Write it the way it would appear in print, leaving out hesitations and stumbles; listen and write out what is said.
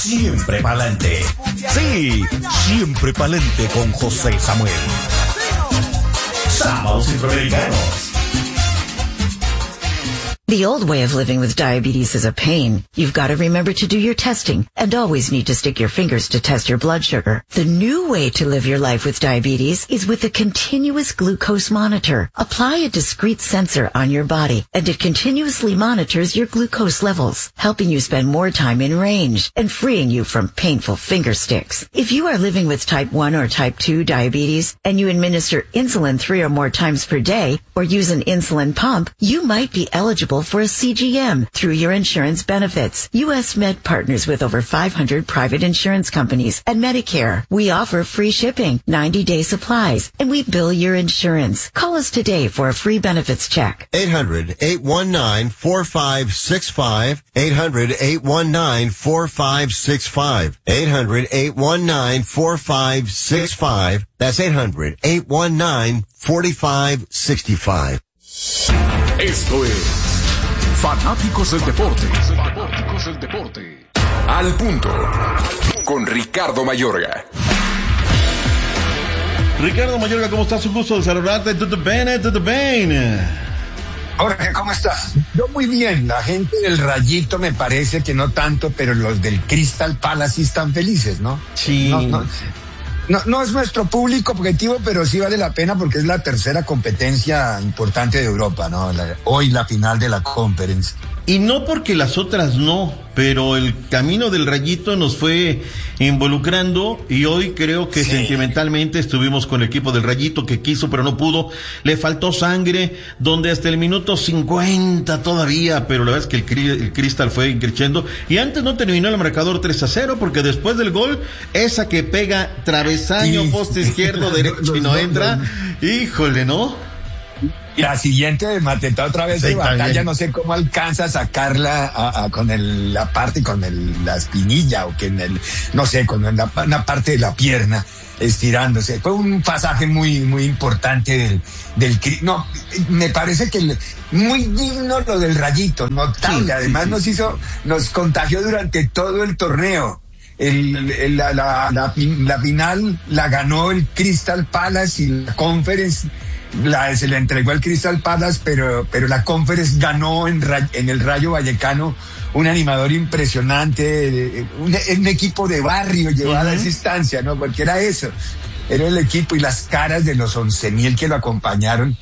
siempre pa'lante. Sí, siempre pa'lante con José Samuel. Sábados Centroamericanos. The old way of living with diabetes is a pain. You've got to remember to do your testing and always need to stick your fingers to test your blood sugar. The new way to live your life with diabetes is with a continuous glucose monitor. Apply a discrete sensor on your body and it continuously monitors your glucose levels, helping you spend more time in range and freeing you from painful finger sticks. If you are living with type 1 or type 2 diabetes and you administer insulin 3 or more times per day or use an insulin pump, you might be eligible for a CGM through your insurance benefits. U.S. Med partners with over 500 private insurance companies and Medicare. We offer free shipping, 90-day supplies, and we bill your insurance. Call us today for a free benefits check. 800-819-4565. 800-819-4565. 800-819-4565. That's 800-819-4565. Esto es Fanáticos del Deporte. Al punto. Con Ricardo Mayorga. Ricardo Mayorga, ¿cómo estás? Un gusto de saludarte. Tutto bene. Jorge, ¿cómo estás? Yo muy bien. La gente del Rayito me parece que no tanto, pero los del Crystal Palace sí están felices, ¿no? Sí. No es nuestro público objetivo, pero sí vale la pena porque es la tercera competencia importante de Europa, ¿no? Hoy la final de la Conference. Y no porque las otras no, pero el camino del Rayito nos fue involucrando y hoy creo que sentimentalmente estuvimos con el equipo del Rayito que quiso pero no pudo, le faltó sangre, donde hasta el minuto 50 todavía, pero la verdad es que el Crystal fue creciendo y antes no terminó el marcador 3-0 porque después del gol, esa que pega travesaño, poste izquierdo, derecho y no entra, híjole, ¿no? La siguiente Mateta otra vez de batalla, no sé cómo alcanza a sacarla con la parte, con la espinilla o que no sé, con una parte de la pierna estirándose. Fue un pasaje muy, muy importante no, me parece que muy digno lo del Rayito, notable. Sí, además nos contagió durante todo el torneo. La final la ganó el Crystal Palace y la Conference se le entregó al Crystal Palace, pero la Conference ganó en el Rayo Vallecano, un animador impresionante, un equipo de barrio llevado a esa instancia, ¿no? Porque era eso, era el equipo y las caras de los 11,000 que lo acompañaron